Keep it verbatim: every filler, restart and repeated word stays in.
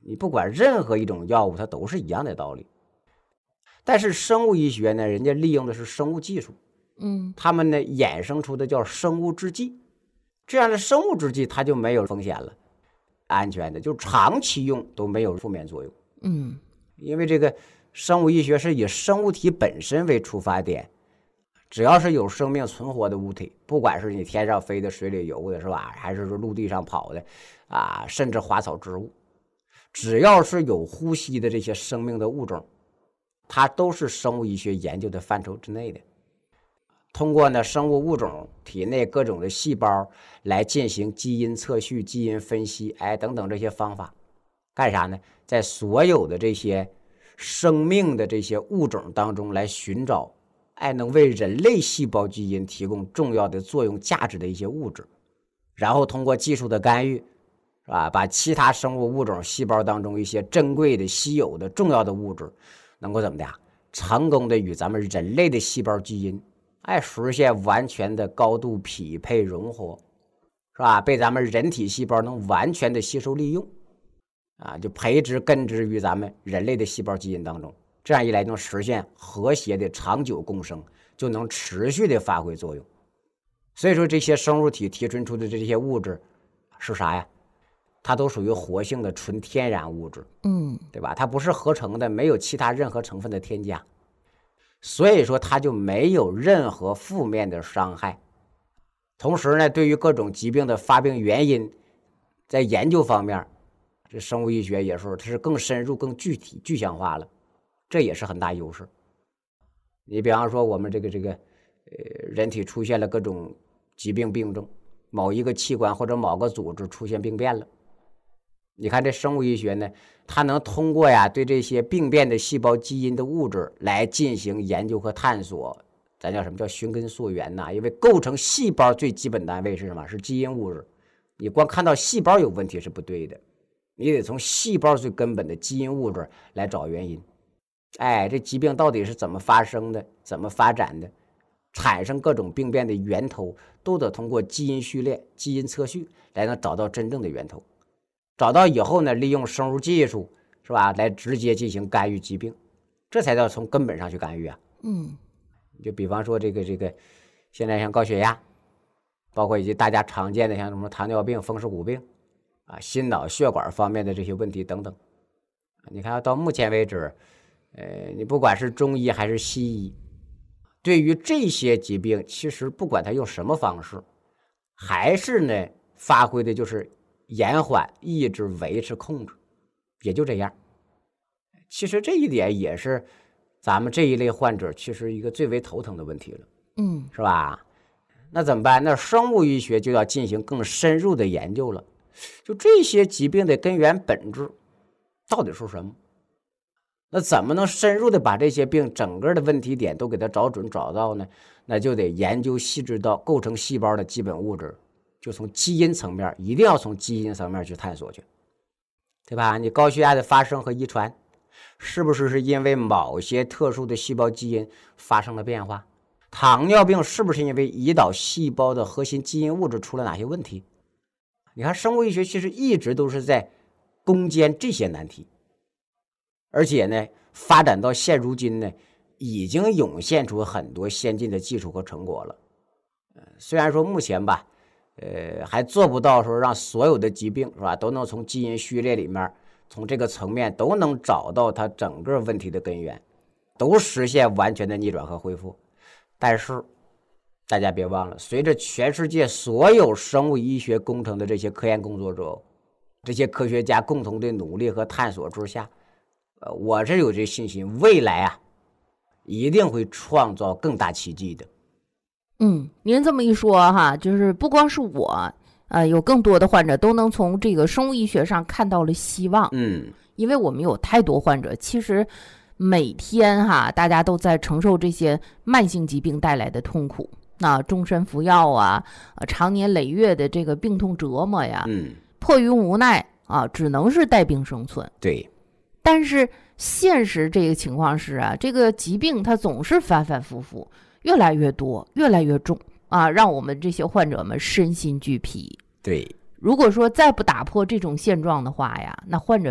你不管任何一种药物，它都是一样的道理。但是生物医学呢，人家利用的是生物技术， 嗯， 他们呢衍生出的叫生物制剂，这样的生物制剂它就没有风险了，安全的，就长期用都没有负面作用。 嗯， 因为这个生物医学是以生物体本身为出发点，只要是有生命存活的物体，不管是你天上飞的、水里游的，是吧？还是说陆地上跑的啊，甚至花草植物，只要是有呼吸的这些生命的物种，它都是生物医学研究的范畴之内的。通过呢生物物种体内各种的细胞来进行基因测序、基因分析，哎，等等这些方法，干啥呢？在所有的这些生命的这些物种当中来寻找，哎，能为人类细胞基因提供重要的作用价值的一些物质，然后通过技术的干预，是吧？把其他生物物种细胞当中一些珍贵的、稀有的、重要的物质，能够怎么的呀？成功的与咱们人类的细胞基因，哎，实现完全的高度匹配融合，是吧？被咱们人体细胞能完全的吸收利用，啊，就培植根植于咱们人类的细胞基因当中。这样一来，能实现和谐的长久共生，就能持续的发挥作用。所以说，这些生物体提纯出的这些物质是啥呀？它都属于活性的纯天然物质， 嗯， 对吧？它不是合成的，没有其他任何成分的添加，所以说它就没有任何负面的伤害。同时呢，对于各种疾病的发病原因，在研究方面，这生物医学也是它是更深入、更具体、具象化了，这也是很大优势。你比方说，我们这个这个呃，人体出现了各种疾病病症，某一个器官或者某个组织出现病变了。你看这生物医学呢，它能通过呀对这些病变的细胞基因的物质来进行研究和探索，咱叫什么叫寻根溯源呐？因为构成细胞最基本单位是什么？是基因物质。你光看到细胞有问题是不对的，你得从细胞最根本的基因物质来找原因。哎，这疾病到底是怎么发生的，怎么发展的，产生各种病变的源头，都得通过基因序列、基因测序来能找到真正的源头。找到以后呢，利用生物技术，是吧，来直接进行干预疾病，这才叫从根本上去干预啊。 嗯， 就比方说这个这个，现在像高血压，包括以及大家常见的像什么糖尿病、风湿骨病啊、心脑血管方面的这些问题等等。你看到目前为止，呃，你不管是中医还是西医，对于这些疾病，其实不管它用什么方式，还是呢发挥的就是延缓、抑制、维持、控制，也就这样。其实这一点也是咱们这一类患者其实一个最为头疼的问题了， 嗯， 是吧？那怎么办？那生物医学就要进行更深入的研究了，就这些疾病的根源本质到底是什么？那怎么能深入的把这些病整个的问题点都给它找准找到呢？那就得研究细致到构成细胞的基本物质，就从基因层面，一定要从基因层面去探索去，对吧？你高血压的发生和遗传，是不是是因为某些特殊的细胞基因发生了变化？糖尿病是不是因为胰岛细胞的核心基因物质出了哪些问题？你看生物医学其实一直都是在攻坚这些难题，而且呢，发展到现如今呢，已经涌现出很多先进的技术和成果了。呃，虽然说目前吧，呃，还做不到说让所有的疾病是吧，都能从基因序列里面，从这个层面都能找到它整个问题的根源，都实现完全的逆转和恢复。但是大家别忘了，随着全世界所有生物医学工程的这些科研工作者、这些科学家共同的努力和探索之下，呃，我是有这信心，未来啊，一定会创造更大奇迹的。 嗯，您这么一说哈，就是不光是我，呃，有更多的患者都能从这个生物医学上看到了希望。 嗯， 因为我们有太多患者，其实每天哈，大家都在承受这些慢性疾病带来的痛苦，那终身服药啊，呃，长年累月的这个病痛折磨呀， 嗯， 迫于无奈啊，只能是带病生存。 对。 但是现实这个情况是啊，这个疾病它总是反反复复，越来越多，越来越重啊，让我们这些患者们身心俱疲。 对， 如果说再不打破这种现状的话呀，那患者